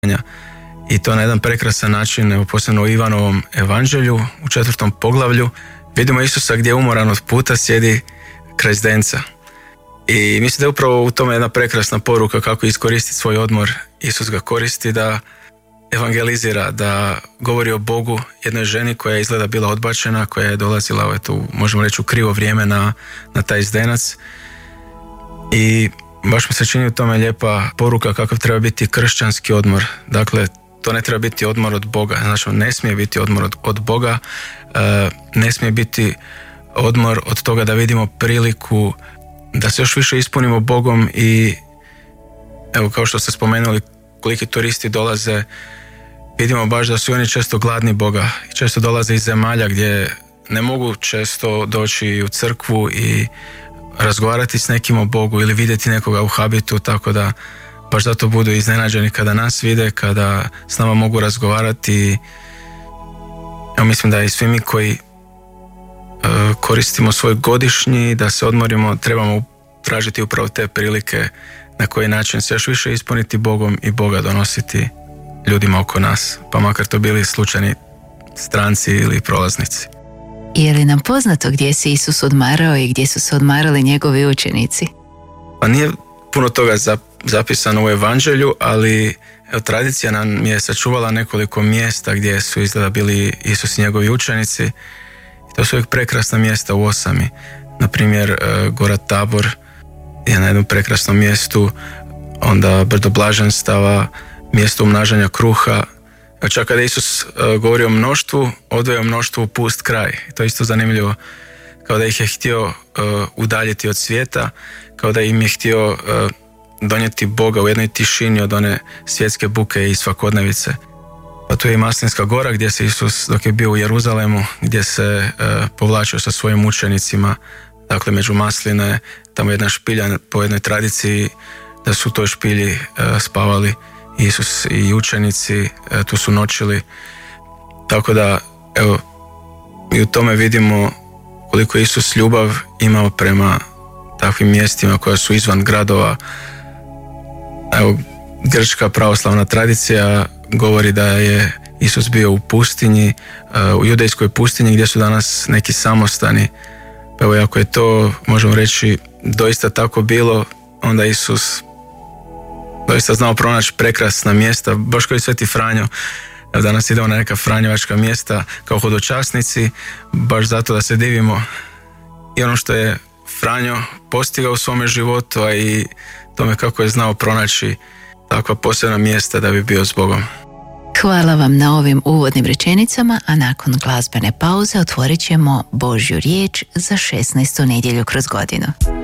i to na jedan prekrasan način, evo posebno u Ivanovom evanđelju u 4. poglavlju vidimo Isusa gdje umoran od puta sjedi kraj zdenca. I mislim da je upravo u tome jedna prekrasna poruka kako iskoristiti svoj odmor. Isus ga koristi da evangelizira, da govori o Bogu jednoj ženi koja je izgleda bila odbačena, koja je dolazila možemo reći u krivo vrijeme na taj zdenac. I baš mi se čini u tome lijepa poruka kakav treba biti kršćanski odmor. Dakle, to ne treba biti odmor od Boga. Znači, ne smije biti odmor od Boga, ne smije biti odmor od toga da vidimo priliku da se još više ispunimo Bogom. I evo, kao što ste spomenuli, koliki turisti dolaze, vidimo baš da su oni često gladni Boga i često dolaze iz zemalja gdje ne mogu često doći u crkvu i razgovarati s nekim o Bogu ili vidjeti nekoga u habitu, tako da baš zato budu iznenađeni kada nas vide, kada s nama mogu razgovarati. Ja mislim da i svi mi koji koristimo svoj godišnji, da se odmorimo, trebamo tražiti upravo te prilike na koji način se još više ispuniti Bogom i Boga donositi ljudima oko nas, pa makar to bili slučajni stranci ili prolaznici. Je li nam poznato gdje se Isus odmarao i gdje su se odmarali njegovi učenici? Pa nije puno toga zapisano u evanđelju, ali tradicija nam je sačuvala nekoliko mjesta gdje su izgleda bili Isus i njegovi učenici. I to su uvijek prekrasna mjesta u Osami. Naprimjer, Gora Tabor je na jednom prekrasnom mjestu, onda Brdo Blaženstava, mjesto umnažanja kruha. Čak kada Isus govori o mnoštvu, odvaja mnoštvu u pust kraj. I to je isto zanimljivo, kao da ih je htio udaljiti od svijeta, kao da im je htio donijeti Boga u jednoj tišini od one svjetske buke i svakodnevice. Pa tu je i Maslinska gora gdje se Isus, dok je bio u Jeruzalemu, gdje se povlačio sa svojim učenicima, dakle među masline, tamo jedna špilja po jednoj tradiciji, da su u toj špilji spavali Isus i učenici, tu su noćili. Tako da, evo, i u tome vidimo koliko je Isus ljubav imao prema takvim mjestima koja su izvan gradova. Evo, grčka pravoslavna tradicija govori da je Isus bio u pustinji, u judejskoj pustinji gdje su danas neki samostani. Evo, ako je to, možemo reći, doista tako bilo, onda Isus doista znao pronaći prekrasna mjesta, baš kao i Sveti Franjo. Evo, danas idemo na neka franjevačka mjesta kao hodočasnici, baš zato da se divimo i ono što je Franjo postigao u svome životu, a i tome kako je znao pronaći takva posebna mjesta da bi bio s Bogom. Hvala vam na ovim uvodnim rečenicama, a nakon glazbene pauze otvorit ćemo Božju riječ za 16. nedjelju kroz godinu.